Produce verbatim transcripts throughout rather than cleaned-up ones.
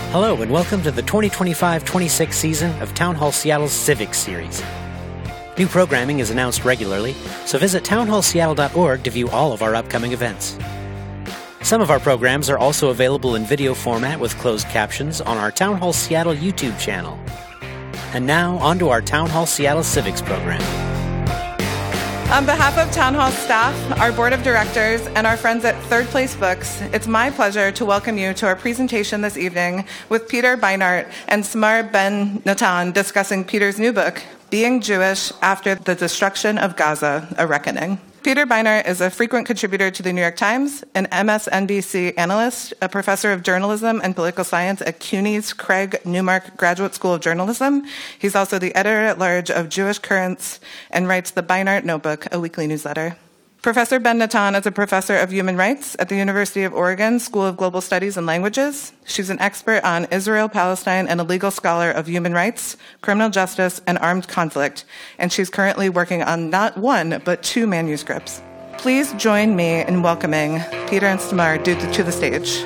Hello and welcome to the twenty twenty-five twenty-six season of Town Hall Seattle's Civics Series. New programming is announced regularly, so visit town hall seattle dot org to view all of our upcoming events. Some of our programs are also available in video format with closed captions on our Town Hall Seattle YouTube channel. And now, on to our Town Hall Seattle Civics program. On behalf of Town Hall staff, our board of directors, and our friends at Third Place Books, it's my pleasure to welcome you to our presentation this evening with Peter Beinart and Samar Ben Natan discussing Peter's new book, Being Jewish After the Destruction of Gaza, A Reckoning. Peter Beinart is a frequent contributor to the New York Times, an M S N B C analyst, a professor of journalism and political science at CUNY's Craig Newmark Graduate School of Journalism. He's also the editor-at-large of Jewish Currents and writes the Beinart Notebook, a weekly newsletter. Professor Ben Natan is a professor of human rights at the University of Oregon School of Global Studies and Languages. She's an expert on Israel, Palestine, and a legal scholar of human rights, criminal justice, and armed conflict. And she's currently working on not one, but two manuscripts. Please join me in welcoming Peter and Samar to the stage.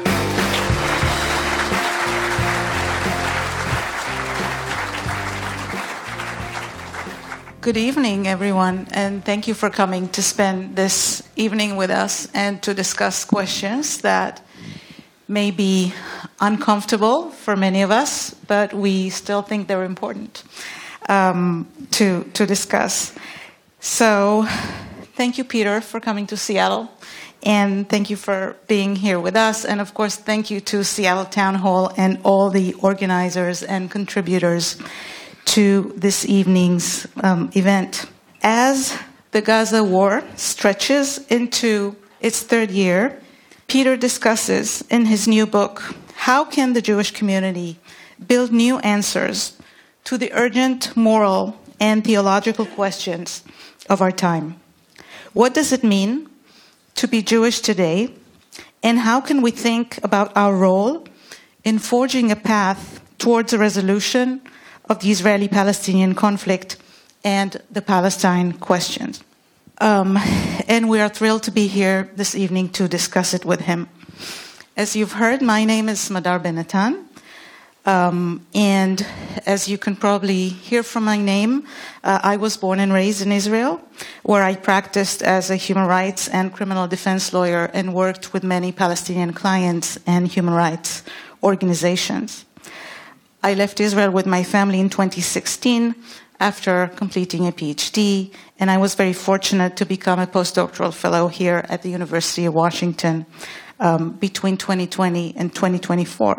Good evening, everyone, and thank you for coming to spend this evening with us and to discuss questions that may be uncomfortable for many of us, but we still think they're important um, to, to discuss. So thank you, Peter, for coming to Seattle, and thank you for being here with us, and of course, thank you to Seattle Town Hall and all the organizers and contributors to this evening's um, event. As the Gaza war stretches into its third year, Peter discusses in his new book, how can the Jewish community build new answers to the urgent moral and theological questions of our time? What does it mean to be Jewish today? And how can we think about our role in forging a path towards a resolution of the Israeli-Palestinian conflict and the Palestine question? Um, and we are thrilled to be here this evening to discuss it with him. As you've heard, my name is Madar Ben Natan, um, and as you can probably hear from my name, uh, I was born and raised in Israel, where I practiced as a human rights and criminal defense lawyer and worked with many Palestinian clients and human rights organizations. I left Israel with my family in twenty sixteen after completing a PhD, and I was very fortunate to become a postdoctoral fellow here at the University of Washington um, between twenty twenty and twenty twenty-four.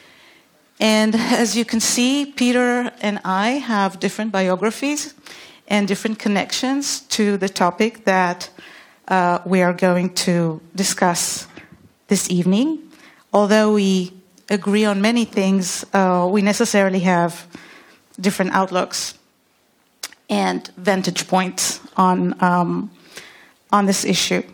And as you can see, Peter and I have different biographies and different connections to the topic that uh, we are going to discuss this evening. Although we agree on many things, uh, we necessarily have different outlooks and vantage points on um, on this issue.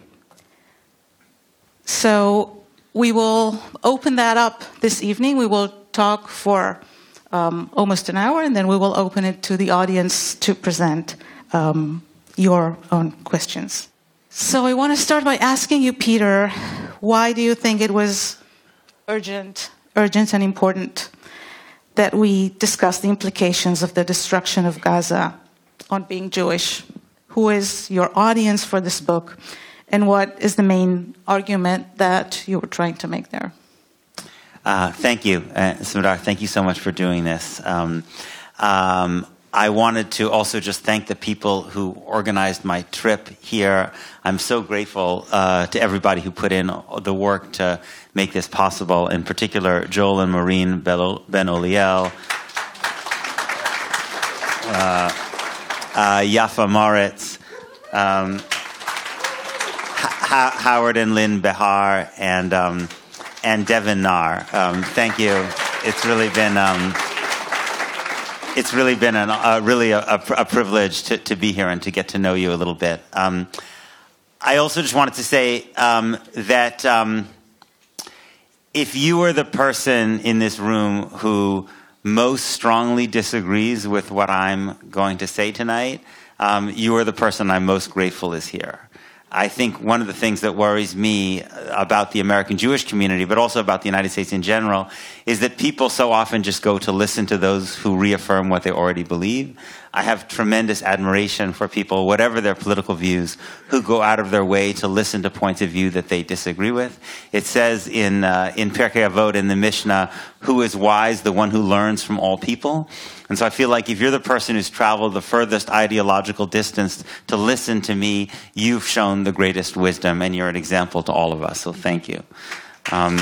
So we will open that up this evening. We will talk for um, almost an hour, and then we will open it to the audience to present um, your own questions. So I want to start by asking you, Peter, why do you think it was urgent urgent and important that we discuss the implications of the destruction of Gaza on being Jewish? Who is your audience for this book? And what is the main argument that you were trying to make there? Uh, thank you, uh, Smadar. Thank you so much for doing this. Um, um, I wanted to also just thank the people who organized my trip here. I'm so grateful uh, to everybody who put in the work to make this possible, in particular Joel and Maureen Ben-Oliel, uh, uh, Yafa Moritz, um, ha- Howard and Lynn Behar, and, um, and Devin Nar. Um, thank you. It's really been... Um, It's really been an, uh, really a, a, a privilege to, to be here and to get to know you a little bit. Um, I also just wanted to say um, that um, if you are the person in this room who most strongly disagrees with what I'm going to say tonight, um, you are the person I'm most grateful is here. I think one of the things that worries me about the American Jewish community, but also about the United States in general, is that people so often just go to listen to those who reaffirm what they already believe. I have tremendous admiration for people, whatever their political views, who go out of their way to listen to points of view that they disagree with. It says in uh, in Pirkei Avot, in the Mishnah, who is wise? The one who learns from all people. And so I feel like if you're the person who's traveled the furthest ideological distance to listen to me, you've shown the greatest wisdom, and you're an example to all of us. So thank you. Um,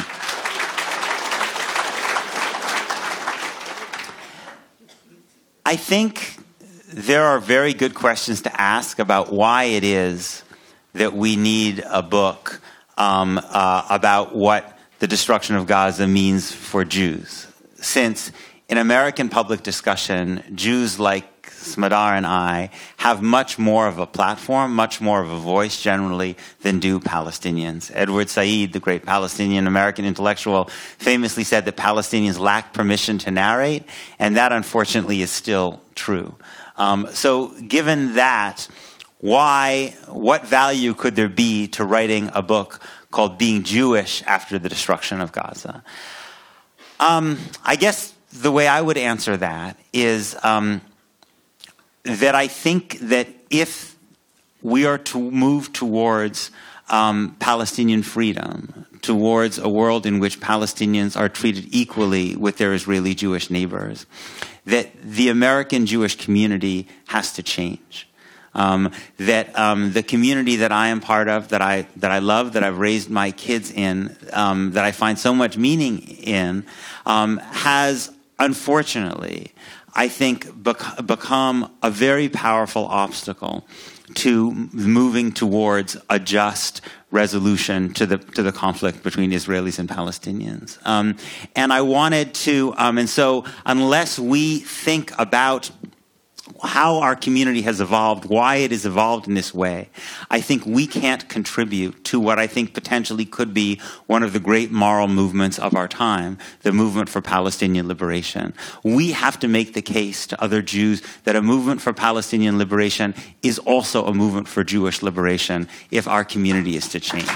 I think there are very good questions to ask about why it is that we need a book um, uh, about what the destruction of Gaza means for Jews. Since in American public discussion, Jews like Smadar and I have much more of a platform, much more of a voice generally than do Palestinians. Edward Said, the great Palestinian American intellectual, famously said that Palestinians lack permission to narrate, and that unfortunately is still true. Um, so given that, why, what value could there be to writing a book called Being Jewish After the Destruction of Gaza? Um, I guess the way I would answer that is um, that I think that if we are to move towards um, Palestinian freedom, towards a world in which Palestinians are treated equally with their Israeli Jewish neighbors, that the American Jewish community has to change. Um, that um, the community that I am part of, that I that I love, that I've raised my kids in, um, that I find so much meaning in, um, has unfortunately, I think, bec- become a very powerful obstacle to moving towards a just resolution to the to the conflict between Israelis and Palestinians. Um, and I wanted to, um, and so unless we think about how our community has evolved, why it has evolved in this way, I think we can't contribute to what I think potentially could be one of the great moral movements of our time, the movement for Palestinian liberation. We have to make the case to other Jews that a movement for Palestinian liberation is also a movement for Jewish liberation if our community is to change.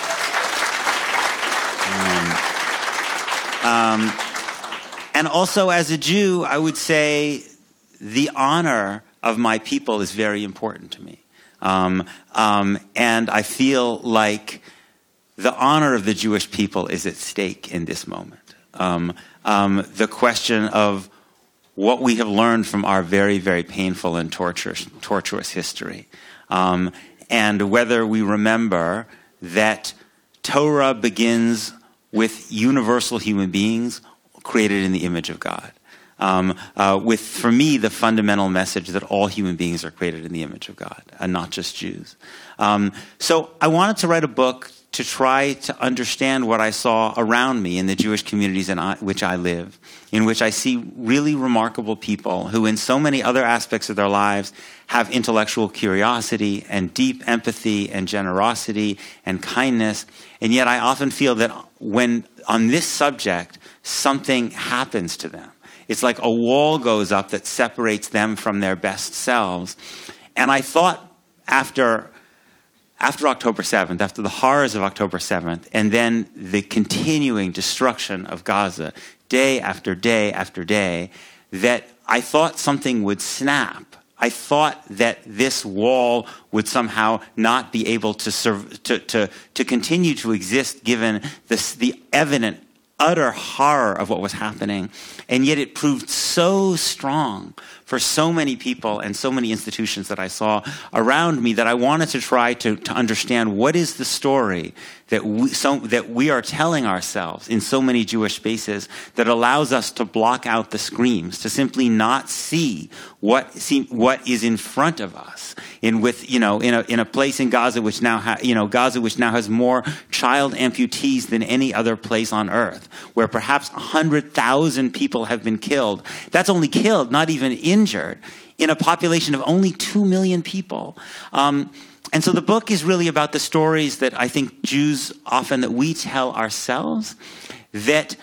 Um, um, and also as a Jew, I would say the honor of my people is very important to me. Um, um, and I feel like the honor of the Jewish people is at stake in this moment. Um, um, the question of what we have learned from our very, very painful and torturous, tortuous history. Um, and whether we remember that Torah begins with universal human beings created in the image of God. Um, uh, with, for me, the fundamental message that all human beings are created in the image of God, and not just Jews. Um, so I wanted to write a book to try to understand what I saw around me in the Jewish communities in I, which I live, in which I see really remarkable people who in so many other aspects of their lives have intellectual curiosity and deep empathy and generosity and kindness. And yet I often feel that when on this subject, something happens to them. It's like a wall goes up that separates them from their best selves. And I thought after, after October seventh, after the horrors of October seventh, and then the continuing destruction of Gaza, day after day after day, that I thought something would snap. I thought that this wall would somehow not be able to serve, to, to, to continue to exist given this, the evident utter horror of what was happening. And yet it proved so strong for so many people and so many institutions that I saw around me that I wanted to try to, to understand what is the story that we, so, that we are telling ourselves in so many Jewish spaces that allows us to block out the screams, to simply not see what see, what is in front of us. In with you know in a in a place in Gaza which now ha, you know Gaza which now has more child amputees than any other place on earth, where perhaps a hundred thousand people have been killed. That's only killed, not even injured, in a population of only two million people. Um, And so the book is really about the stories that I think Jews often, that we tell ourselves, that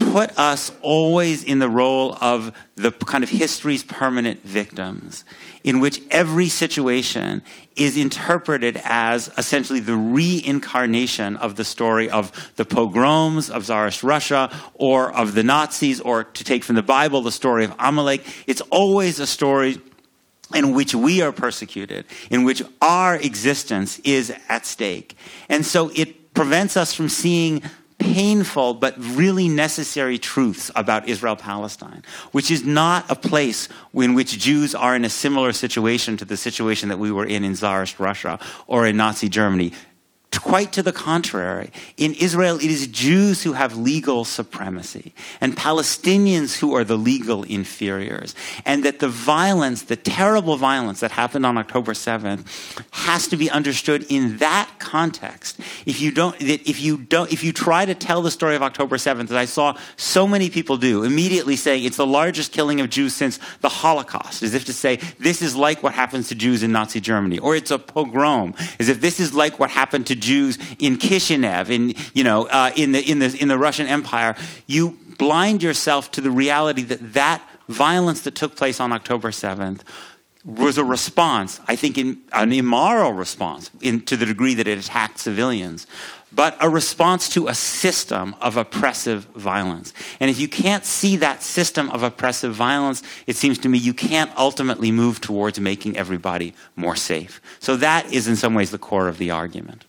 put us always in the role of the kind of history's permanent victims, in which every situation is interpreted as essentially the reincarnation of the story of the pogroms of Tsarist Russia or of the Nazis, or to take from the Bible, the story of Amalek. It's always a story in which we are persecuted, in which our existence is at stake. And so it prevents us from seeing painful but really necessary truths about Israel-Palestine, which is not a place in which Jews are in a similar situation to the situation that we were in in Tsarist Russia or in Nazi Germany. Quite to the contrary. In Israel, it is Jews who have legal supremacy and Palestinians who are the legal inferiors. And that the violence, the terrible violence that happened on October seventh has to be understood in that context. If you don't, that if you don't, if you try to tell the story of October seventh, as I saw so many people do, immediately saying it's the largest killing of Jews since the Holocaust, as if to say this is like what happens to Jews in Nazi Germany, or it's a pogrom, as if this is like what happened to Jews in Kishinev, in you know, uh, in the in the in the Russian Empire, you blind yourself to the reality that that violence that took place on October seventh was a response, I think, in, an immoral response, in, to the degree that it attacked civilians, but a response to a system of oppressive violence. And if you can't see that system of oppressive violence, it seems to me you can't ultimately move towards making everybody more safe. So that is in some ways the core of the argument.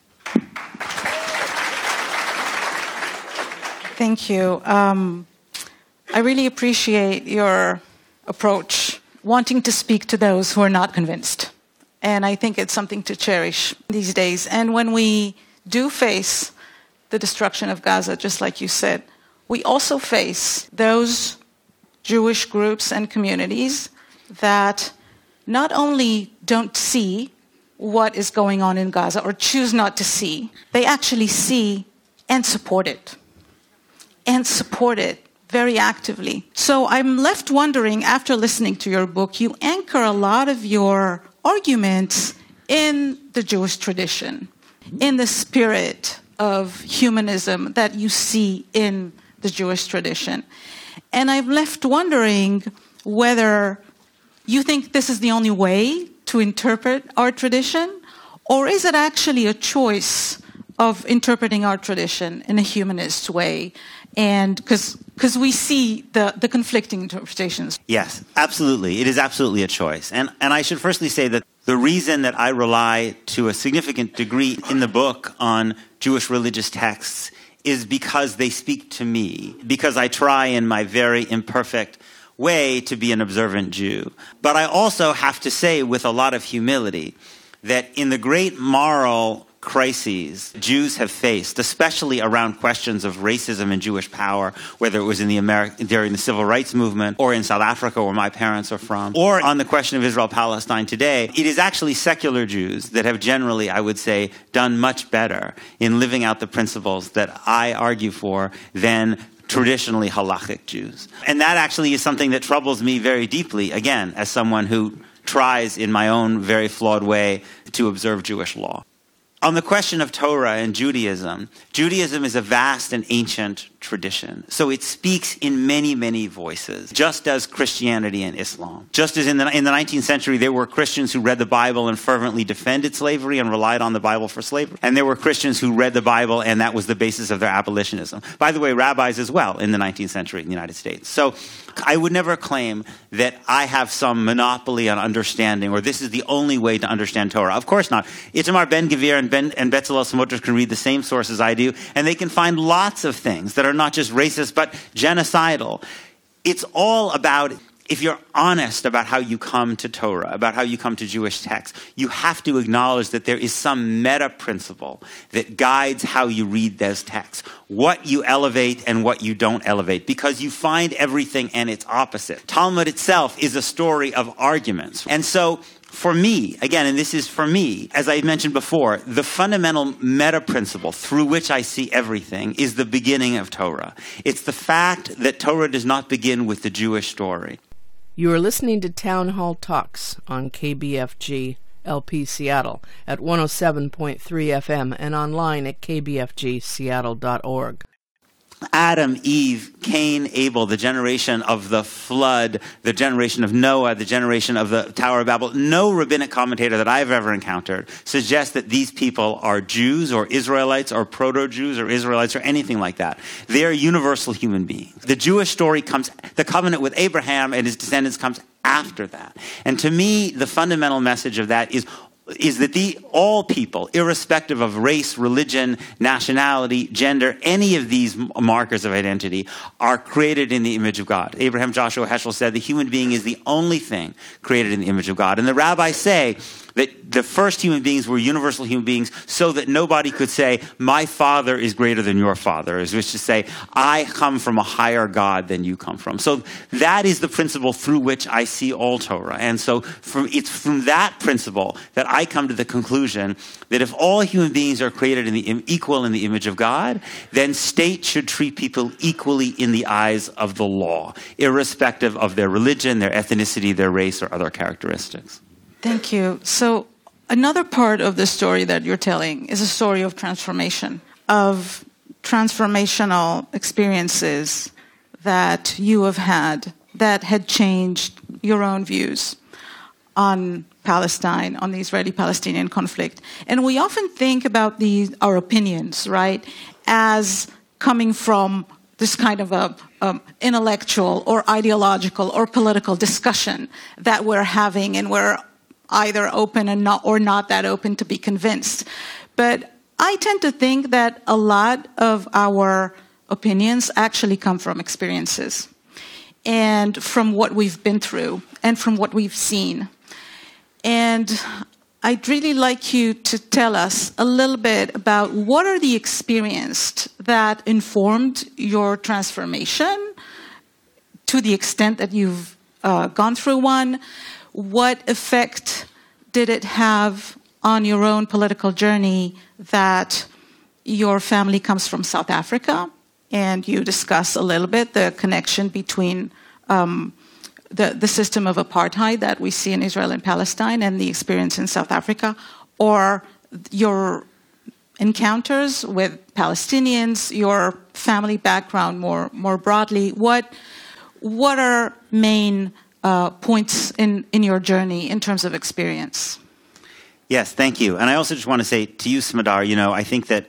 Thank you. Um, I really appreciate your approach, wanting to speak to those who are not convinced. And I think it's something to cherish these days. And when we do face the destruction of Gaza, just like you said, we also face those Jewish groups and communities that not only don't see what is going on in Gaza or choose not to see, they actually see and support it. And support it very actively. So I'm left wondering, after listening to your book, you anchor a lot of your arguments in the Jewish tradition, in the spirit of humanism that you see in the Jewish tradition. And I'm left wondering whether you think this is the only way to interpret our tradition, or is it actually a choice of interpreting our tradition in a humanist way? And because because we see the, the conflicting interpretations. Yes, absolutely. It is absolutely a choice. And and I should firstly say that the reason that I rely to a significant degree in the book on Jewish religious texts is because they speak to me, because I try in my very imperfect way to be an observant Jew. But I also have to say with a lot of humility that in the great moral crises Jews have faced, especially around questions of racism and Jewish power, whether it was in the Ameri- during the civil rights movement or in South Africa, where my parents are from, or on the question of Israel-Palestine today, it is actually secular Jews that have generally, I would say, done much better in living out the principles that I argue for than traditionally halachic Jews. And that actually is something that troubles me very deeply, again, as someone who tries in my own very flawed way to observe Jewish law. On the question of Torah and Judaism, Judaism is a vast and ancient tradition. So it speaks in many, many voices, just as Christianity and Islam. Just as in the, in the nineteenth century, there were Christians who read the Bible and fervently defended slavery and relied on the Bible for slavery. And there were Christians who read the Bible and that was the basis of their abolitionism. By the way, rabbis as well in the nineteenth century in the United States. So I would never claim that I have some monopoly on understanding, or this is the only way to understand Torah. Of course not. Itamar Ben-Gvir and, ben, and Bezalel Smotrich can read the same sources I do, and they can find lots of things that are not just racist, but genocidal. It's all about, if you're honest about how you come to Torah, about how you come to Jewish texts, you have to acknowledge that there is some meta principle that guides how you read those texts, what you elevate and what you don't elevate, because you find everything and its opposite. Talmud itself is a story of arguments. And so, for me, again, and this is for me, as I mentioned before, the fundamental meta principle through which I see everything is the beginning of Torah. It's the fact that Torah does not begin with the Jewish story. You are listening to Town Hall Talks on K B F G L P Seattle at one oh seven point three F M and online at k b f g seattle dot org. Adam, Eve, Cain, Abel, the generation of the flood, the generation of Noah, the generation of the Tower of Babel, no rabbinic commentator that I've ever encountered suggests that these people are Jews or Israelites or proto-Jews or Israelites or anything like that. They're universal human beings. The Jewish story comes, the covenant with Abraham and his descendants comes after that. And to me, the fundamental message of that is is that the all people, irrespective of race, religion, nationality, gender, any of these markers of identity, are created in the image of God. Abraham Joshua Heschel said the human being is the only thing created in the image of God. And the rabbis say that the first human beings were universal human beings so that nobody could say, my father is greater than your father, which is to say, I come from a higher God than you come from. So that is the principle through which I see all Torah. And so from, it's from that principle that I come to the conclusion that if all human beings are created in the equal in the image of God, then states should treat people equally in the eyes of the law, irrespective of their religion, their ethnicity, their race, or other characteristics. Thank you. So another part of the story that you're telling is a story of transformation, of transformational experiences that you have had that had changed your own views on Palestine, on the Israeli-Palestinian conflict. And we often think about these, our opinions, right, as coming from this kind of a um, intellectual or ideological or political discussion that we're having, and we're either open and not, or not that open to be convinced. But I tend to think that a lot of our opinions actually come from experiences and from what we've been through and from what we've seen. And I'd really like you to tell us a little bit about what are the experiences that informed your transformation to the extent that you've uh, gone through one. What effect did it have on your own political journey that your family comes from South Africa? And you discuss a little bit the connection between um, the, the system of apartheid that we see in Israel and Palestine and the experience in South Africa, or your encounters with Palestinians, your family background more, more broadly. What, what are main Uh, points in, in your journey in terms of experience? Yes, thank you. And I also just want to say to you, Smadar, you know, I think that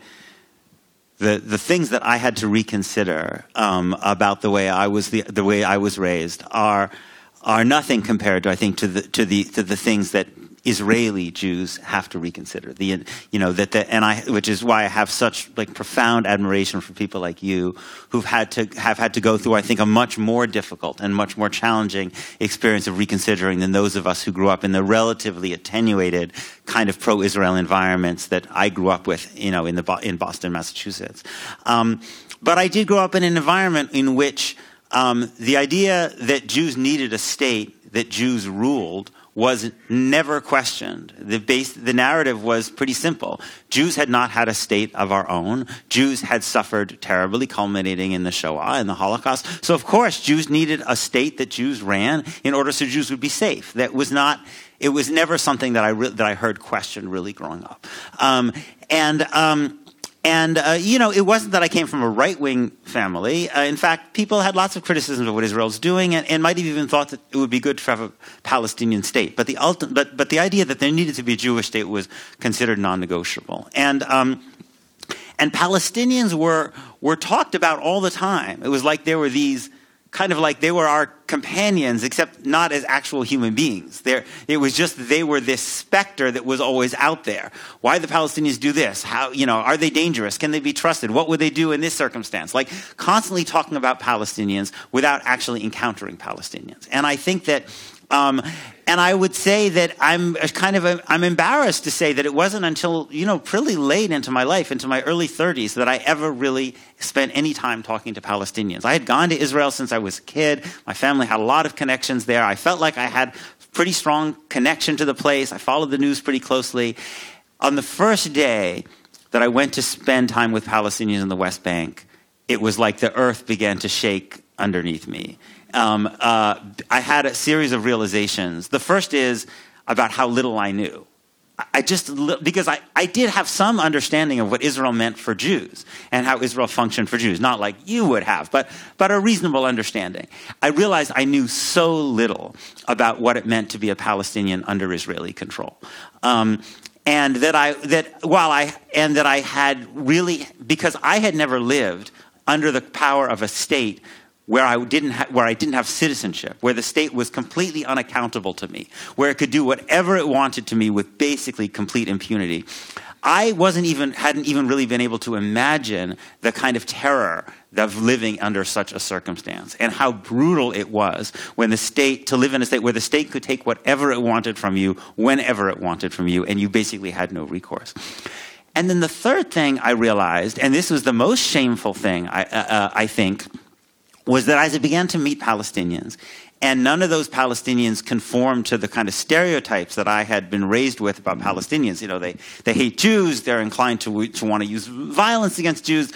the the things that I had to reconsider um, about the way I was the the way I was raised are are nothing compared to I think to the to the to the things that Israeli Jews have to reconsider. The you know that the and I which is why I have such like profound admiration for people like you who've had to have had to go through I think a much more difficult and much more challenging experience of reconsidering than those of us who grew up in the relatively attenuated kind of pro-Israel environments that I grew up with, you know, in the in Boston, Massachusetts. Um, but I did grow up in an environment in which um, the idea that Jews needed a state, that Jews ruled, was never questioned. The base, the narrative was pretty simple. Jews had not had a state of our own. Jews had suffered terribly, culminating in the Shoah and the Holocaust. So, of course, Jews needed a state that Jews ran in order so Jews would be safe. That was not. It was never something that I re- that I heard questioned really growing up. Um, and. Um, And, uh, you know, it wasn't that I came from a right-wing family. Uh, in fact, people had lots of criticisms of what Israel's doing and, and might have even thought that it would be good to have a Palestinian state. But the ulti- but, but the idea that there needed to be a Jewish state was considered non-negotiable. And um, and Palestinians were were talked about all the time. It was like there were these kind of like they were our companions, except not as actual human beings. There, it was just they were this specter that was always out there. Why the Palestinians do this? How, you know, are they dangerous? Can they be trusted? What would they do in this circumstance? Like constantly talking about Palestinians without actually encountering Palestinians. And I think that, um, and I would say that I'm kind of, a, I'm embarrassed to say that it wasn't until, you know, pretty late into my life, into my early thirties, that I ever really spent any time talking to Palestinians. I had gone to Israel since I was a kid. My family had a lot of connections there. I felt like I had pretty strong connection to the place. I followed the news pretty closely. On the first day that I went to spend time with Palestinians in the West Bank, it was like the earth began to shake underneath me. Um, uh, I had a series of realizations. The first is about how little I knew. I just, because I, I did have some understanding of what Israel meant for Jews and how Israel functioned for Jews, not like you would have, but, but a reasonable understanding. I realized I knew so little about what it meant to be a Palestinian under Israeli control. Um, and that I, that while I, and that I had really, because I had never lived under the power of a state where I didn't ha- where I didn't have citizenship, where the state was completely unaccountable to me, where it could do whatever it wanted to me with basically complete impunity. I wasn't even hadn't even really been able to imagine the kind of terror of living under such a circumstance and how brutal it was when the state to live in a state where the state could take whatever it wanted from you whenever it wanted from you, and you basically had no recourse. And then the third thing I realized, and this was the most shameful thing I uh, I think, was that as I began to meet Palestinians, and none of those Palestinians conformed to the kind of stereotypes that I had been raised with about Palestinians. You know, they, they hate Jews, they're inclined to, to want to use violence against Jews.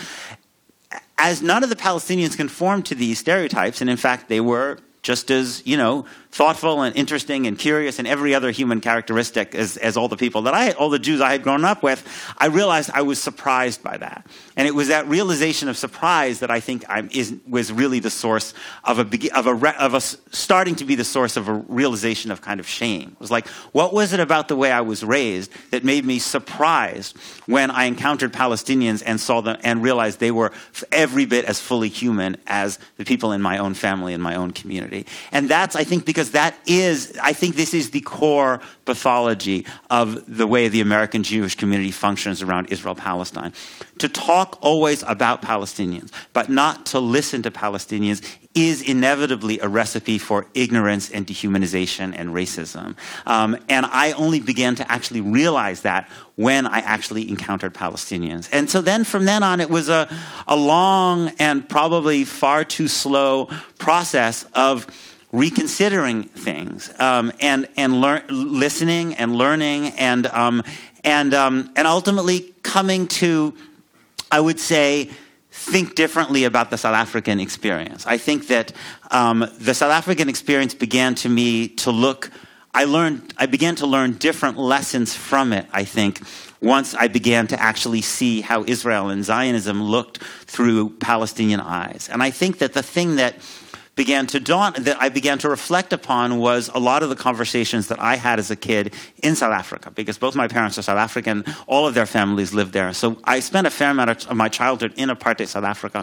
As none of the Palestinians conformed to these stereotypes, and in fact they were just as, you know, thoughtful and interesting and curious and every other human characteristic as, as all the people that I had, all the Jews I had grown up with, I realized I was surprised by that. And it was that realization of surprise that I think I'm, is, was really the source of a, of a, of a, starting to be the source of a realization of kind of shame. It was like, what was it about the way I was raised that made me surprised when I encountered Palestinians and saw them and realized they were every bit as fully human as the people in my own family and my own community. And that's, I think, because Because that is, I think this is the core pathology of the way the American Jewish community functions around Israel-Palestine. To talk always about Palestinians, but not to listen to Palestinians, is inevitably a recipe for ignorance and dehumanization and racism. Um, and I only began to actually realize that when I actually encountered Palestinians. And so then from then on, it was a, a long and probably far too slow process of reconsidering things um, and and lear- listening and learning and um, and um, and ultimately coming to, I would say, think differently about the South African experience. I think that um, the South African experience began to me to look. I learned. I began to learn different lessons from it, I think, once I began to actually see how Israel and Zionism looked through Palestinian eyes. And I think that the thing that began to dawn, that I began to reflect upon was a lot of the conversations that I had as a kid in South Africa, because both my parents are South African, all of their families lived there. So I spent a fair amount of my childhood in apartheid South Africa.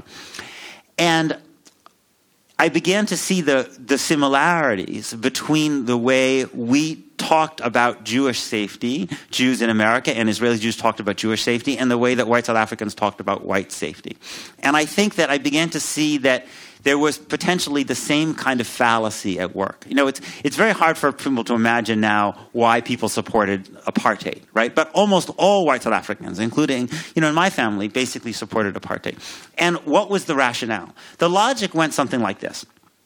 And I began to see the, the similarities between the way we talked about Jewish safety, Jews in America, and Israeli Jews talked about Jewish safety, and the way that white South Africans talked about white safety. And I think that I began to see that there was potentially the same kind of fallacy at work. You know, it's it's very hard for people to imagine now why people supported apartheid, right? But almost all white South Africans, including, you know, in my family, basically supported apartheid. And what was the rationale? The logic went something like this.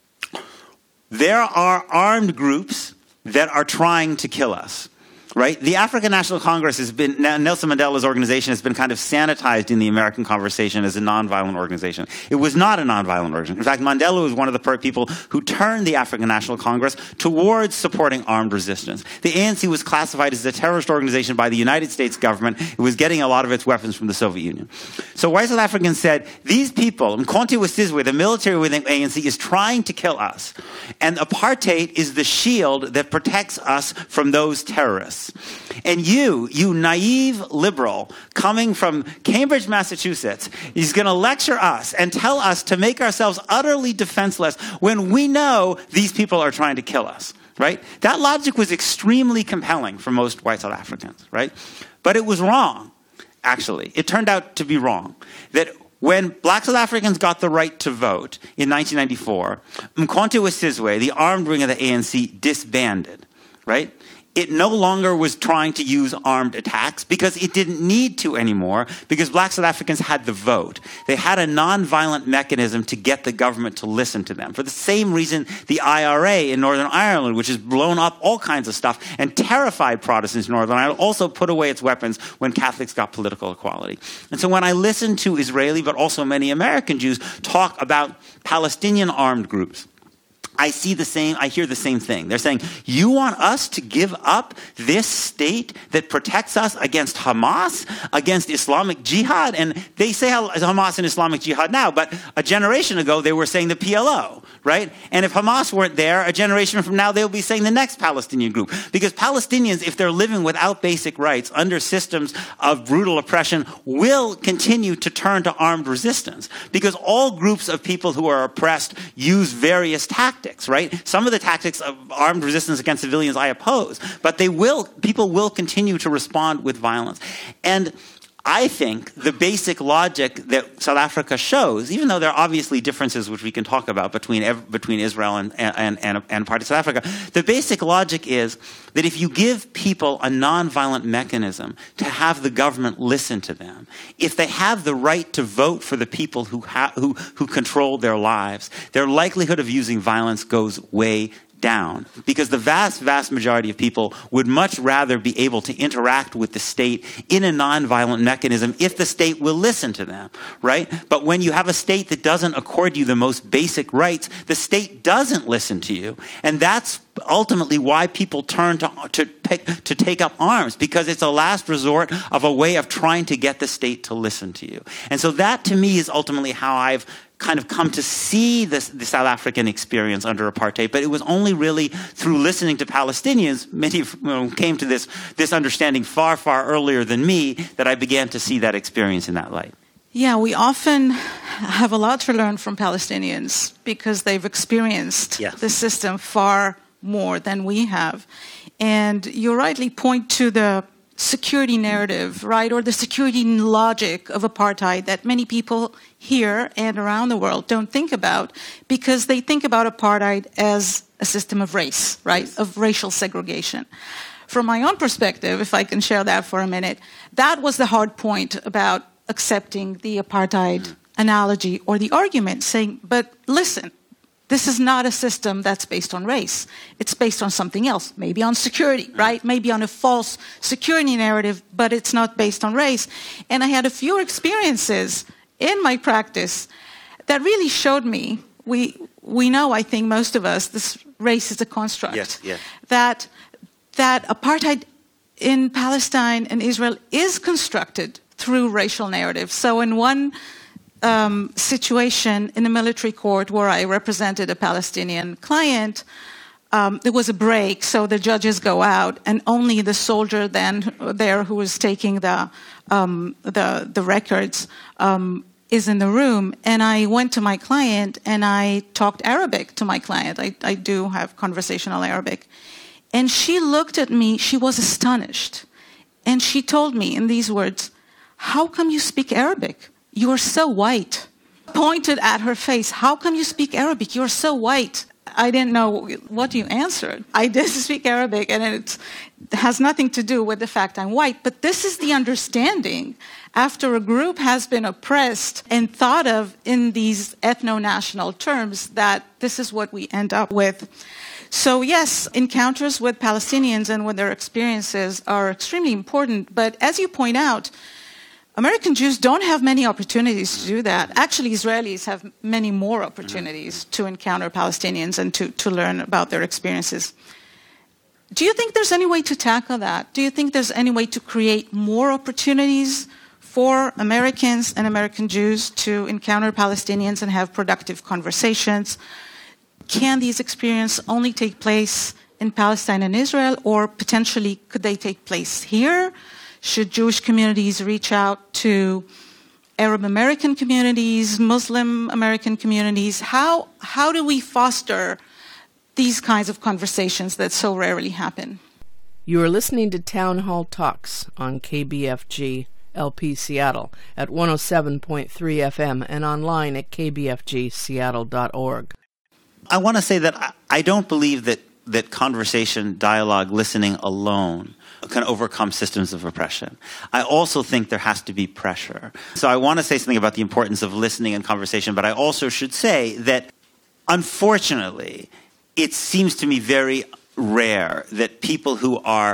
There are armed groups that are trying to kill us. Right? The African National Congress has been, Nelson Mandela's organization has been kind of sanitized in the American conversation as a nonviolent organization. It was not a nonviolent organization. In fact, Mandela was one of the people who turned the African National Congress towards supporting armed resistance. The A N C was classified as a terrorist organization by the United States government. It was getting a lot of its weapons from the Soviet Union. So white South Africans said, these people, Mkhonto we Sizwe, the military within A N C, is trying to kill us. And apartheid is the shield that protects us from those terrorists. And you, you naive liberal coming from Cambridge, Massachusetts, is going to lecture us and tell us to make ourselves utterly defenseless when we know these people are trying to kill us, right? That logic was extremely compelling for most white South Africans, right? But it was wrong, actually. It turned out to be wrong. That when black South Africans got the right to vote in nineteen ninety-four, Mkhonto we Sizwe, the armed wing of the A N C, disbanded, right? It no longer was trying to use armed attacks because it didn't need to anymore, because black South Africans had the vote. They had a nonviolent mechanism to get the government to listen to them. For the same reason the I R A in Northern Ireland, which has blown up all kinds of stuff and terrified Protestants in Northern Ireland, also put away its weapons when Catholics got political equality. And so when I listen to Israeli, but also many American Jews talk about Palestinian armed groups, I see the same, I hear the same thing. They're saying, you want us to give up this state that protects us against Hamas, against Islamic Jihad? And they say Hamas and Islamic Jihad now, but a generation ago they were saying the P L O, right? And if Hamas weren't there, a generation from now they'll be saying the next Palestinian group. Because Palestinians, if they're living without basic rights under systems of brutal oppression, will continue to turn to armed resistance. Because all groups of people who are oppressed use various tactics, right? Some of the tactics of armed resistance against civilians I oppose, but they will, people will continue to respond with violence. And I think the basic logic that South Africa shows, even though there are obviously differences which we can talk about between between Israel and, and, and, and part of South Africa, the basic logic is that if you give people a nonviolent mechanism to have the government listen to them, if they have the right to vote for the people who, ha- who, who control their lives, their likelihood of using violence goes way down, because the vast, vast majority of people would much rather be able to interact with the state in a nonviolent mechanism if the state will listen to them, right? But when you have a state that doesn't accord you the most basic rights, the state doesn't listen to you. And that's ultimately why people turn to, to, pick, to take up arms, because it's a last resort of a way of trying to get the state to listen to you. And so that, to me, is ultimately how I've kind of come to see this, the South African experience under apartheid, but it was only really through listening to Palestinians, many you know, came to this, this understanding far, far earlier than me, that I began to see that experience in that light. Yeah, we often have a lot to learn from Palestinians because they've experienced yes. the system far more than we have. And you rightly point to the security narrative, right, or the security logic of apartheid that many people here and around the world don't think about, because they think about apartheid as a system of race, right, of racial segregation. From my own perspective, if I can share that for a minute, that was the hard point about accepting the apartheid analogy or the argument, saying, but listen, this is not a system that's based on race. It's based on something else, maybe on security, right? Maybe on a false security narrative, but it's not based on race. And I had a few experiences in my practice that really showed me, we we know, I think most of us, this race is a construct. Yes, yes. That, that apartheid in Palestine and Israel is constructed through racial narratives. So in one Um, situation in a military court where I represented a Palestinian client, um, there was a break, so the judges go out, and only the soldier then there who was taking the um, the, the records um, is in the room. And I went to my client and I talked Arabic to my client. I, I do have conversational Arabic. And she looked at me, she was astonished. And she told me in these words, "How come you speak Arabic? You're so white." Pointed at her face. "How come you speak Arabic? You're so white." I didn't know what you answered. I did speak Arabic, and it has nothing to do with the fact I'm white. But this is the understanding after a group has been oppressed and thought of in these ethno-national terms, that this is what we end up with. So yes, encounters with Palestinians and with their experiences are extremely important. But as you point out, American Jews don't have many opportunities to do that. Actually, Israelis have many more opportunities to encounter Palestinians and to, to learn about their experiences. Do you think there's any way to tackle that? Do you think there's any way to create more opportunities for Americans and American Jews to encounter Palestinians and have productive conversations? Can these experiences only take place in Palestine and Israel, or potentially could they take place here? Should Jewish communities reach out to Arab American communities, Muslim American communities? How, how do we foster these kinds of conversations that so rarely happen? You are listening to Town Hall Talks on K B F G L P Seattle at one oh seven point three F M and online at k b f g seattle dot org. I want to say that I, I don't believe that, that conversation, dialogue, listening alone can overcome systems of oppression. I also think there has to be pressure. So I want to say something about the importance of listening and conversation, but I also should say that, unfortunately, it seems to me very rare that people who are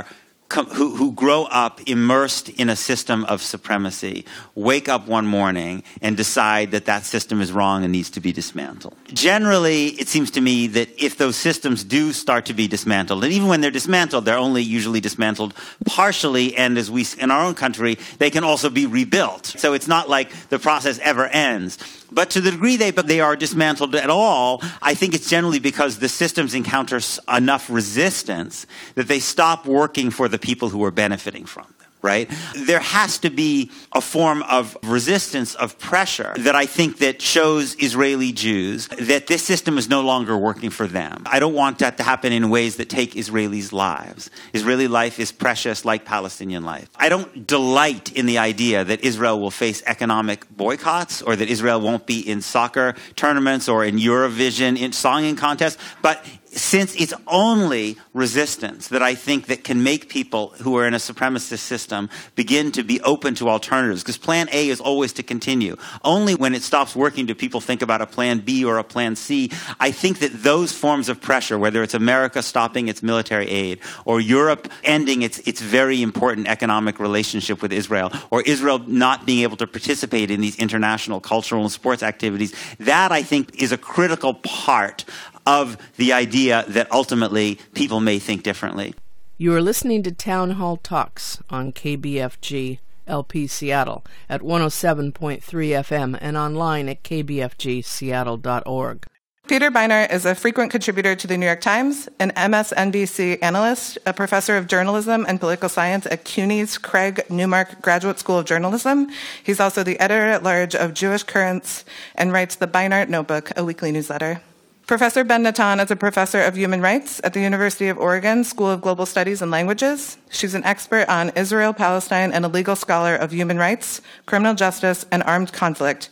who, who grow up immersed in a system of supremacy wake up one morning and decide that that system is wrong and needs to be dismantled. Generally, it seems to me that if those systems do start to be dismantled, and even when they're dismantled, they're only usually dismantled partially, and as we in our own country, they can also be rebuilt. So it's not like the process ever ends. But to the degree they, but they are dismantled at all, I think it's generally because the systems encounter enough resistance that they stop working for the people who are benefiting from them. Right? There has to be a form of resistance, of pressure that I think that shows Israeli Jews that this system is no longer working for them. I don't want that to happen in ways that take Israelis' lives. Israeli life is precious like Palestinian life. I don't delight in the idea that Israel will face economic boycotts or that Israel won't be in soccer tournaments or in Eurovision in songing contests, but since it's only resistance that I think that can make people who are in a supremacist system begin to be open to alternatives, because plan A is always to continue. Only when it stops working do people think about a plan B or a plan C. I think that those forms of pressure, whether it's America stopping its military aid or Europe ending its, its very important economic relationship with Israel, or Israel not being able to participate in these international cultural and sports activities, that I think is a critical part of the idea that ultimately people may think differently. You are listening to Town Hall Talks on K B F G L P Seattle at one oh seven point three F M and online at k b f g seattle dot org. Peter Beinart is a frequent contributor to the New York Times, an M S N B C analyst, a professor of journalism and political science at CUNY's Craig Newmark Graduate School of Journalism. He's also the editor-at-large of Jewish Currents and writes the Beinart Notebook, a weekly newsletter. Professor Ben Natan is a professor of human rights at the University of Oregon School of Global Studies and Languages. She's an expert on Israel, Palestine, and a legal scholar of human rights, criminal justice, and armed conflict.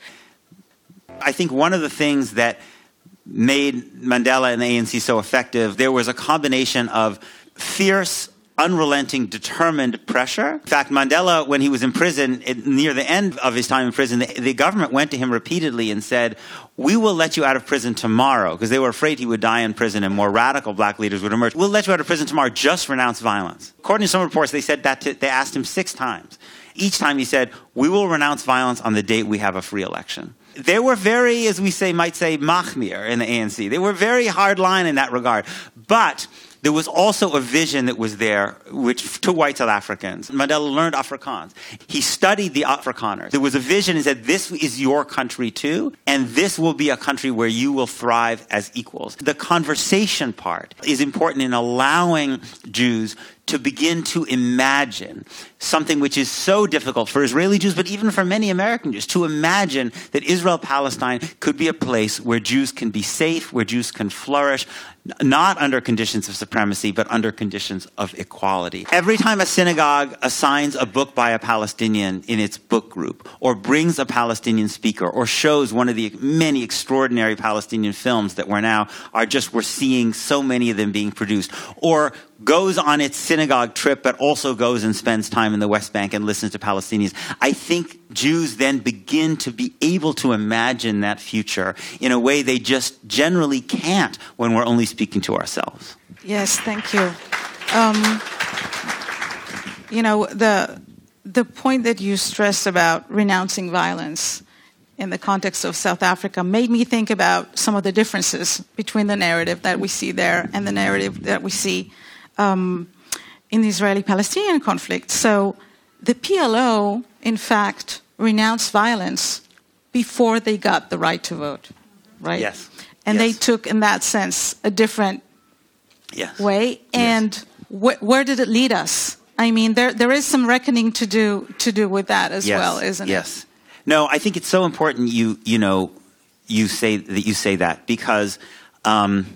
I think one of the things that made Mandela and the A N C so effective, there was a combination of fierce, unrelenting, determined pressure. In fact, Mandela, when he was in prison, it, near the end of his time in prison, the, the government went to him repeatedly and said, we will let you out of prison tomorrow, because they were afraid he would die in prison and more radical black leaders would emerge. We'll let you out of prison tomorrow, just renounce violence. According to some reports, they said that to, they asked him six times. Each time he said, we will renounce violence on the date we have a free election. They were very, as we say, might say, machmir in the A N C. They were very hard line in that regard. But there was also a vision that was there which to white South Africans. Mandela learned Afrikaans. He studied the Afrikaners. There was a vision and said, this is your country too, and this will be a country where you will thrive as equals. The conversation part is important in allowing Jews to begin to imagine something which is so difficult for Israeli Jews, but even for many American Jews, to imagine that Israel-Palestine could be a place where Jews can be safe, where Jews can flourish, not under conditions of supremacy, but under conditions of equality. Every time a synagogue assigns a book by a Palestinian in its book group, or brings a Palestinian speaker, or shows one of the many extraordinary Palestinian films that we're now are just, we're seeing so many of them being produced, or goes on its synagogue trip, but also goes and spends time in the West Bank and listens to Palestinians, I think Jews then begin to be able to imagine that future in a way they just generally can't when we're only speaking to ourselves. Yes, thank you. Um, you know, the the point that you stressed about renouncing violence in the context of South Africa made me think about some of the differences between the narrative that we see there and the narrative that we see um, in the Israeli-Palestinian conflict. So the P L O, in fact, renounced violence before they got the right to vote, right? Yes. And yes. they took, in that sense, a different yes. way. And yes. wh- where did it lead us? I mean, there there is some reckoning to do to do with that as yes. well, isn't yes. it? Yes. No, I think it's so important you you know you say that you say that because um,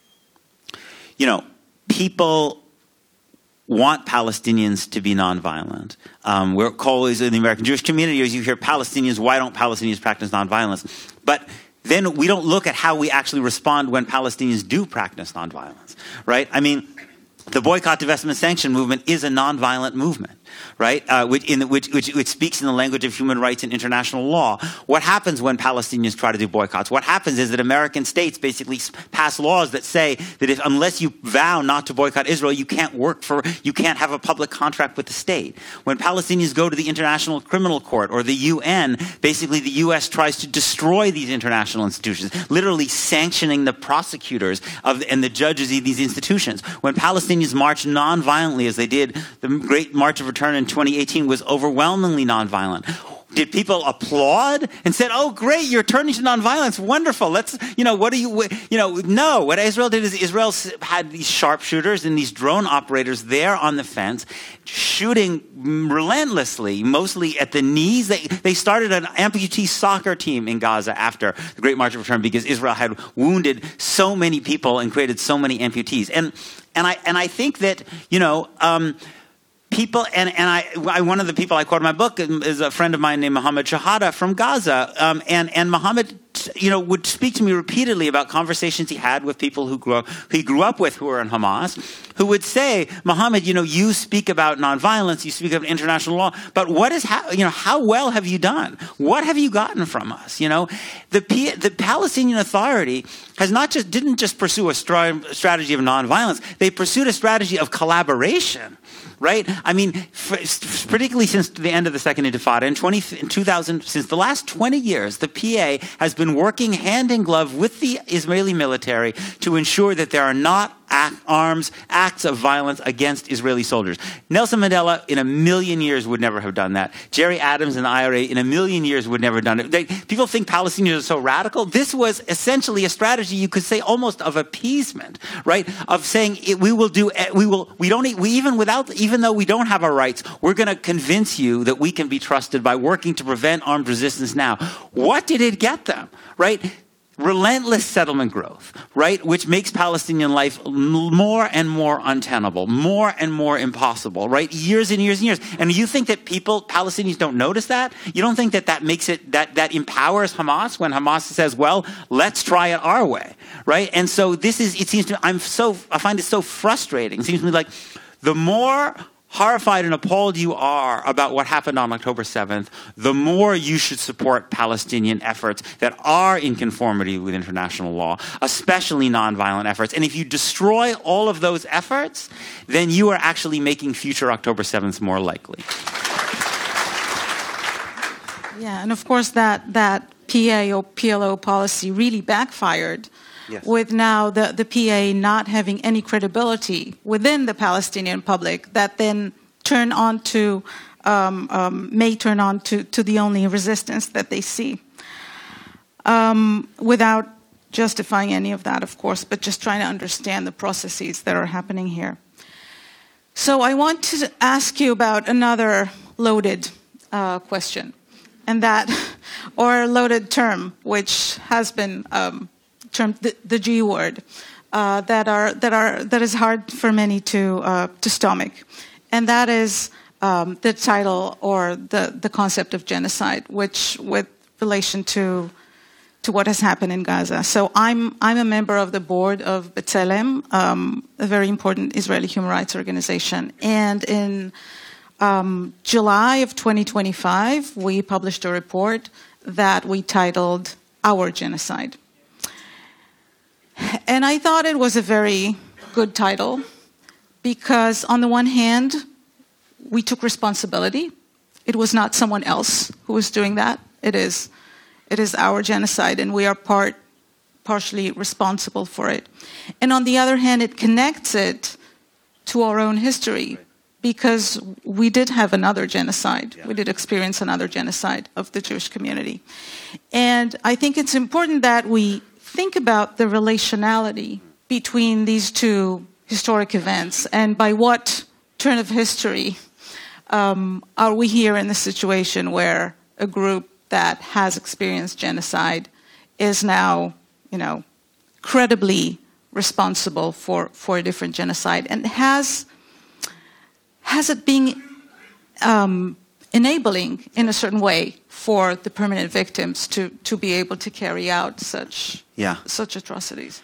you know people want Palestinians to be nonviolent. Um, we're always in the American Jewish community, as you hear Palestinians, why don't Palestinians practice nonviolence? But then we don't look at how we actually respond when Palestinians do practice nonviolence, right? I mean, the boycott, divestment, sanction movement is a nonviolent movement. right? Uh, which, in the, which, which, which speaks in the language of human rights and international law. What happens when Palestinians try to do boycotts? What happens is that American states basically pass laws that say that if, unless you vow not to boycott Israel, you can't work for, you can't have a public contract with the state. When Palestinians go to the International Criminal Court or the U N, basically the U S tries to destroy these international institutions, literally sanctioning the prosecutors of and the judges of these institutions. When Palestinians march non-violently, as they did, the Great March of Return in twenty eighteen was overwhelmingly non-violent. Did people applaud and said, "Oh, great, you're turning to nonviolence, wonderful. Let's, you know, what do you, you know?" No, what Israel did is Israel had these sharpshooters and these drone operators there on the fence, shooting relentlessly, mostly at the knees. They they started an amputee soccer team in Gaza after the Great March of Return because Israel had wounded so many people and created so many amputees. And and I and I think that, you know. Um, People, and, and I, I, one of the people I quote in my book is a friend of mine named Mohammed Shahada from Gaza. Um, and, and Mohammed, you know, would speak to me repeatedly about conversations he had with people who grew up, who he grew up with who were in Hamas, who would say, "Mohammed, you know, you speak about nonviolence, you speak of international law, but what is, ha- you know, how well have you done? What have you gotten from us? You know, the P- the Palestinian Authority has not just, didn't just pursue a stra- strategy of nonviolence, they pursued a strategy of collaboration." Right? I mean, for, particularly since the end of the Second Intifada in, twenty, in two thousand, since the last twenty years, the P A has been working hand in glove with the Israeli military to ensure that there are not act, arms, acts of violence against Israeli soldiers. Nelson Mandela, in a million years, would never have done that. Jerry Adams and the I R A, in a million years, would never have done it. They, people think Palestinians are so radical. This was essentially a strategy, you could say, almost of appeasement, right? Of saying it, we will do, we will, we don't, we even without, even though we don't have our rights, we're going to convince you that we can be trusted by working to prevent armed resistance now. What did it get them, right? Relentless settlement growth, right, which makes Palestinian life more and more untenable, more and more impossible, right, years and years and years. And you think that people, Palestinians, don't notice that? You don't think that that makes it, that, that empowers Hamas when Hamas says, well, let's try it our way, right? And so this is, it seems to me, I'm so, I find it so frustrating. It seems to me like the more horrified and appalled you are about what happened on October seventh, the more you should support Palestinian efforts that are in conformity with international law, especially nonviolent efforts. And if you destroy all of those efforts, then you are actually making future October sevenths more likely. Yeah, and of course that, that P A or P L O policy really backfired. Yes. With now the, the P A not having any credibility within the Palestinian public, that then turn on to, um, um, may turn on to, to the only resistance that they see. Um, without justifying any of that, of course, but just trying to understand the processes that are happening here. So I want to ask you about another loaded uh, question, and that, or loaded term, which has been um, termed the, the G word, uh, that are that are that is hard for many to uh, to stomach, and that is um, the title or the the concept of genocide, which with relation to to what has happened in Gaza. So I'm I'm a member of the board of B'Tselem, um, a very important Israeli human rights organization, and in um, July of twenty twenty-five, we published a report that we titled "Our Genocide." And I thought it was a very good title because, on the one hand, we took responsibility. It was not someone else who was doing that. It is, it is our genocide, and we are part, partially responsible for it. And on the other hand, it connects it to our own history because we did have another genocide. Yeah. We did experience another genocide of the Jewish community. And I think it's important that we think about the relationality between these two historic events, and by what turn of history um, are we here in the situation where a group that has experienced genocide is now, you know, credibly responsible for, for a different genocide, and has has it being um, enabling in a certain way for the permanent victims to, to be able to carry out such yeah. such atrocities.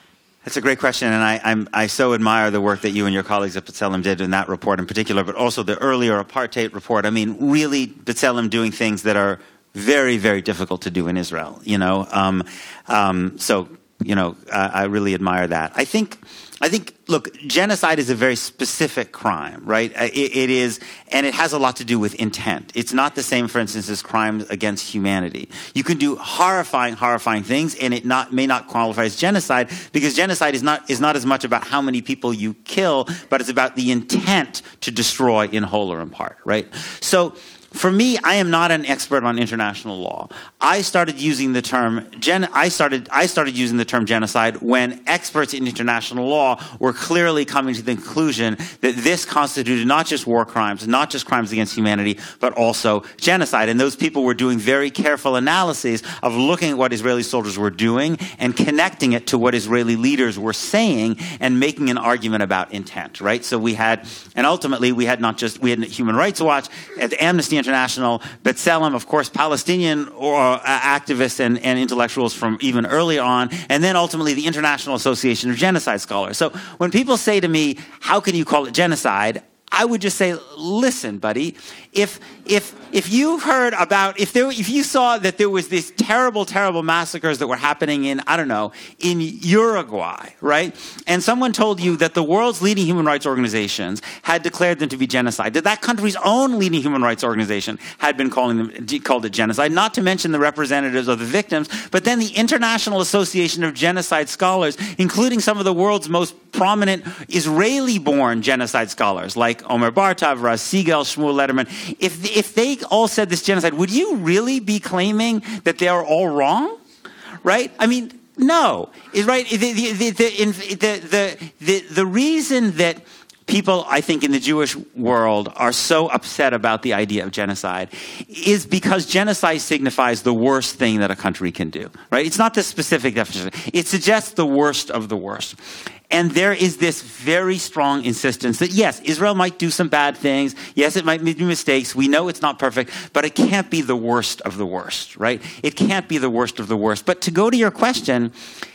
That's a great question, and I, I'm, I so admire the work that you and your colleagues at B'Tselem did in that report in particular, but also the earlier apartheid report. I mean, really, B'Tselem doing things that are very, very difficult to do in Israel. You know, um, um, so you know, I, I really admire that. I think. I think, look, genocide is a very specific crime, right? It, it is, and it has a lot to do with intent. It's not the same, for instance, as crimes against humanity. You can do horrifying, horrifying things, and it not may not qualify as genocide, because genocide is not is not as much about how many people you kill, but it's about the intent to destroy in whole or in part, right? So, for me, I am not an expert on international law. I started using the term gen- I started I started using the term genocide when experts in international law were clearly coming to the conclusion that this constituted not just war crimes, not just crimes against humanity, but also genocide. And those people were doing very careful analyses of looking at what Israeli soldiers were doing and connecting it to what Israeli leaders were saying and making an argument about intent, right? So we had, and ultimately we had not just, we had Human Rights Watch, at Amnesty International, B'Tselem, of course, Palestinian or uh, activists and, and intellectuals from even earlier on, and then ultimately the International Association of Genocide Scholars. So when people say to me, how can you call it genocide? I would just say, listen, buddy, if if if you heard about, if there, if you saw that there was these terrible, terrible massacres that were happening in, I don't know, in Uruguay, right? And someone told you that the world's leading human rights organizations had declared them to be genocide, that that country's own leading human rights organization had been calling them, called it genocide, not to mention the representatives of the victims, but then the International Association of Genocide Scholars, including some of the world's most prominent Israeli-born genocide scholars, like Omer Bartov, Raz Siegel, Shmuel Lederman. If if they all said this genocide, would you really be claiming that they are all wrong? Right? I mean, no. Is right. The the the the, the the the reason that people, I think, in the Jewish world are so upset about the idea of genocide is because genocide signifies the worst thing that a country can do. Right? It's not the specific definition. It suggests the worst of the worst. And there is this very strong insistence that, yes, Israel might do some bad things. Yes, it might make mistakes. We know it's not perfect, but it can't be the worst of the worst, right? It can't be the worst of the worst. But to go to your question,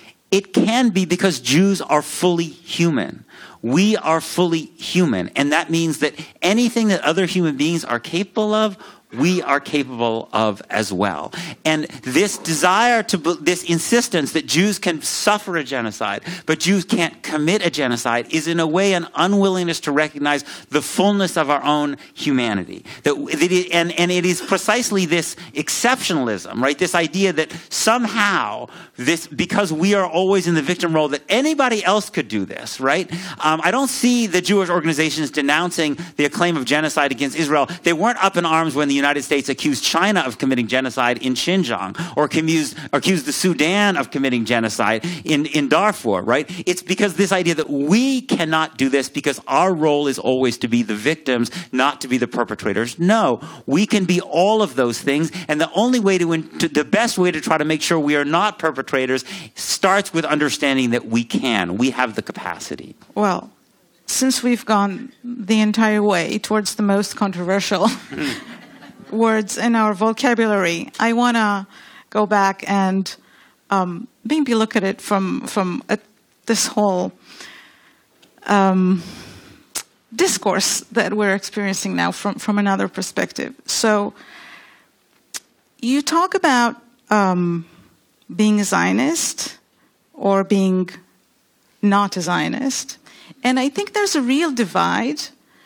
it can be because Jews are fully human. We are fully human. And that means that anything that other human beings are capable of, we are capable of as well. And this desire to, this insistence that Jews can suffer a genocide, but Jews can't commit a genocide, is in a way an unwillingness to recognize the fullness of our own humanity. That, that it, and, and it is precisely this exceptionalism, right? This idea that somehow this, because we are always in the victim role, that anybody else could do this, right? Um, I don't see the Jewish organizations denouncing the claim of genocide against Israel. They weren't up in arms when the United States accused China of committing genocide in Xinjiang, or accused, or accused the Sudan of committing genocide in, in Darfur, right? It's because this idea that we cannot do this because our role is always to be the victims, not to be the perpetrators. No, we can be all of those things, and the only way to, to the best way to try to make sure we are not perpetrators starts with understanding that we can. We have the capacity. Well, since we've gone the entire way towards the most controversial words in our vocabulary, I want to go back and um, maybe look at it from from a, this whole um, discourse that we're experiencing now from, from another perspective. So you talk about um, being a Zionist or being not a Zionist, and I think there's a real divide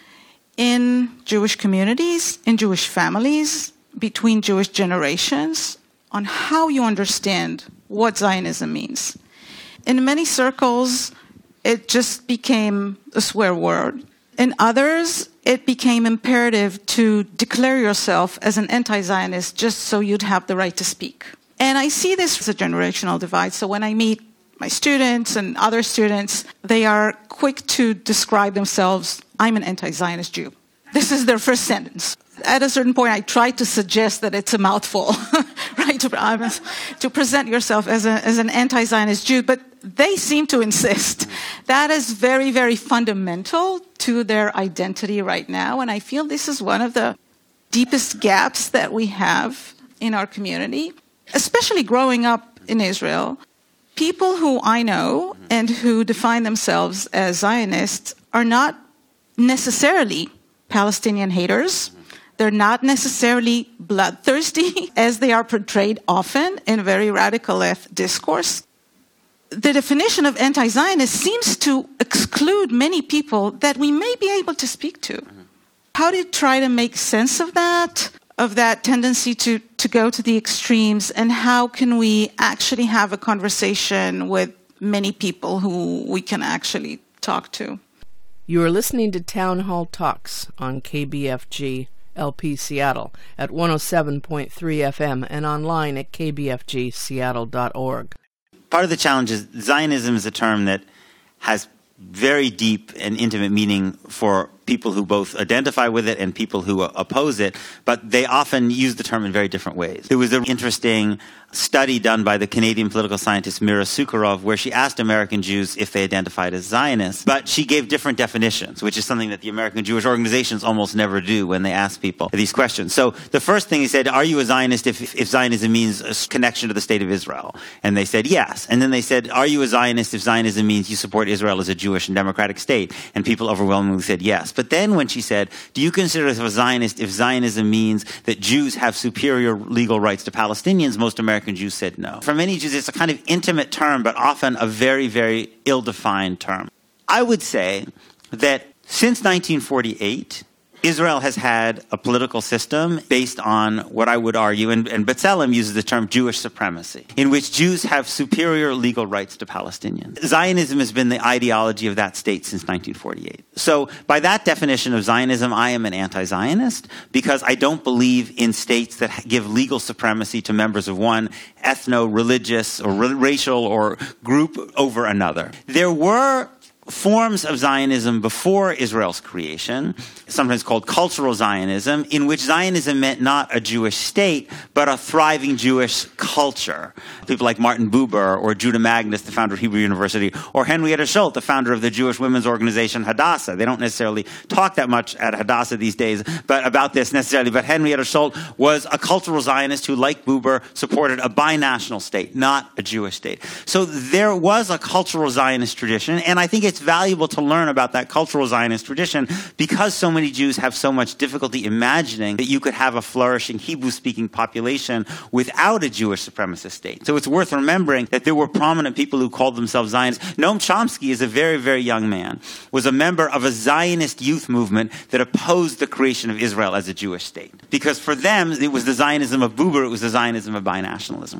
in Jewish communities, in Jewish families, between Jewish generations, on how you understand what Zionism means. In many circles, it just became a swear word. In others, it became imperative to declare yourself as an anti-Zionist just so you'd have the right to speak. And I see this as a generational divide. So when I meet my students and other students, they are quick to describe themselves, I'm an anti-Zionist Jew. This is their first sentence. At a certain point, I try to suggest that it's a mouthful, right? To, to present yourself as, a, as an anti-Zionist Jew, but they seem to insist. That is very, very fundamental to their identity right now, and I feel this is one of the deepest gaps that we have in our community, especially growing up in Israel. people who I know and who define themselves as Zionists are not necessarily Palestinian haters. They're not necessarily bloodthirsty, as they are portrayed often in very radical left discourse. The definition of anti-Zionist seems to exclude many people that we may be able to speak to. How do you try to make sense of that, of that tendency to, to go to the extremes, and how can we actually have a conversation with many people who we can actually talk to? You are listening to Town Hall Talks on K B F G L P Seattle at one oh seven point three F M and online at k b f g seattle dot org. Part of the challenge is Zionism is a term that has very deep and intimate meaning for people who both identify with it and people who oppose it, but they often use the term in very different ways. There was an interesting study done by the Canadian political scientist Mira Sukharov where she asked American Jews if they identified as Zionists, but she gave different definitions, which is something that the American Jewish organizations almost never do when they ask people these questions. So the first thing he said, are you a Zionist if, if Zionism means a connection to the state of Israel? And they said yes. And then they said, are you a Zionist if Zionism means you support Israel as a Jewish and democratic state? And people overwhelmingly said yes. But then when she said, do you consider yourself a Zionist if Zionism means that Jews have superior legal rights to Palestinians? Most American Jews said no. For many Jews, it's a kind of intimate term, but often a very, very ill-defined term. I would say that since nineteen forty-eight, Israel has had a political system based on what I would argue, and, and B'Tselem uses the term Jewish supremacy, in which Jews have superior legal rights to Palestinians. Zionism has been the ideology of that state since nineteen forty-eight. So by that definition of Zionism, I am an anti-Zionist because I don't believe in states that give legal supremacy to members of one ethno-religious or racial or group over another. There were forms of Zionism before Israel's creation, sometimes called cultural Zionism, in which Zionism meant not a Jewish state, but a thriving Jewish culture. People like Martin Buber or Judah Magnus, the founder of Hebrew University, or Henrietta Schultz, the founder of the Jewish women's organization Hadassah. They don't necessarily talk that much at Hadassah these days but about this necessarily, but Henrietta Schultz was a cultural Zionist who, like Buber, supported a binational state, not a Jewish state. So there was a cultural Zionist tradition, and I think it's valuable to learn about that cultural Zionist tradition because so many Jews have so much difficulty imagining that you could have a flourishing Hebrew-speaking population without a Jewish supremacist state. So it's worth remembering that there were prominent people who called themselves Zionists. Noam Chomsky is a very, very young man, was a member of a Zionist youth movement that opposed the creation of Israel as a Jewish state. Because for them, it was the Zionism of Buber, it was the Zionism of binationalism.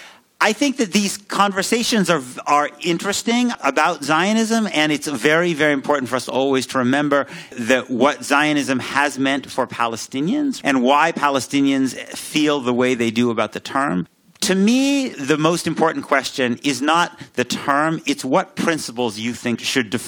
I think that these conversations are are interesting about Zionism, and it's very, very important for us always to remember that what Zionism has meant for Palestinians and why Palestinians feel the way they do about the term. To me, the most important question is not the term, it's what principles you think should define